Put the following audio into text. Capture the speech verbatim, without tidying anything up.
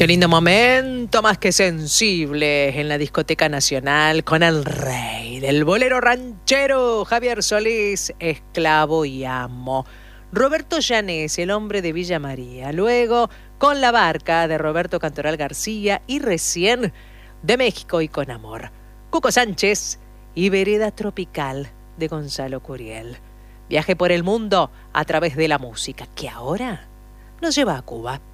Qué lindo momento, más que sensible, en la discoteca nacional con el rey del bolero ranchero, Javier Solís, esclavo y amo. Roberto Llanés, el hombre de Villa María. Luego, Con la barca, de Roberto Cantoral García. Y recién, de México y con amor, Cuco Sánchez y Vereda Tropical, de Gonzalo Curiel. Viaje por el mundo a través de la música, que ahora nos lleva a Cuba.